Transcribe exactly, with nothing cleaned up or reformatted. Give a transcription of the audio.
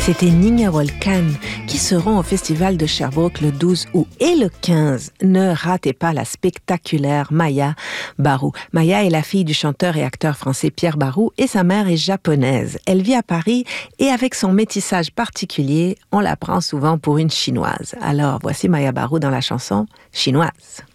C'était Niña Volcán qui seront au Festival de Sherbrooke le douze août et le quinze. Ne ratez pas la spectaculaire Maya Barou. Maya est la fille du chanteur et acteur français Pierre Barou et sa mère est japonaise. Elle vit à Paris et avec son métissage particulier, on la prend souvent pour une chinoise. Alors voici Maya Barou dans la chanson Chinoise.